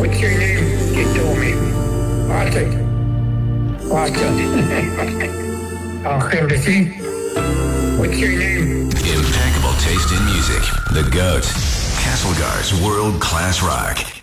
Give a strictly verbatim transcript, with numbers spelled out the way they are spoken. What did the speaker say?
What's your name? You told me. Arthur. Arthur. Arthur, to see. What's your name? Impeccable taste in music. The GOAT. Castlegar's World Class Rock.